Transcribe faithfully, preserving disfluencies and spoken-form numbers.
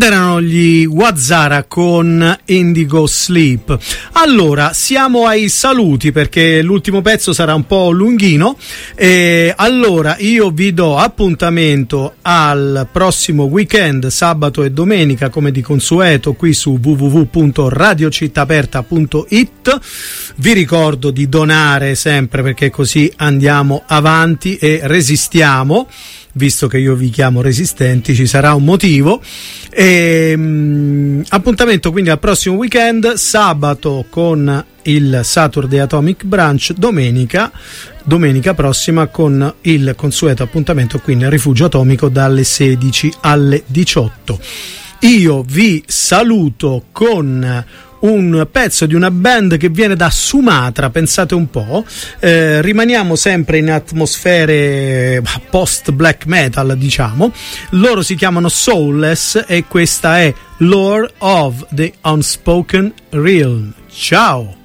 Ed erano gli Wazzara con Indigo Sleep. Allora, siamo ai saluti perché l'ultimo pezzo sarà un po' lunghino. E allora io vi do appuntamento al prossimo weekend, sabato e domenica, come di consueto, qui su w w w punto radio città aperta punto i t. Vi ricordo di donare sempre, perché così andiamo avanti e resistiamo. Visto che io vi chiamo resistenti, ci sarà un motivo. E, mh, appuntamento quindi al prossimo weekend, sabato con il Saturday Atomic Brunch, domenica domenica prossima con il consueto appuntamento qui nel Rifugio Atomico dalle sedici alle diciotto. Io vi saluto con un pezzo di una band che viene da Sumatra, pensate un po'. Eh, rimaniamo sempre in atmosfere post black metal, diciamo. Loro si chiamano Soulless e questa è Lore of the Unspoken Realm. Ciao!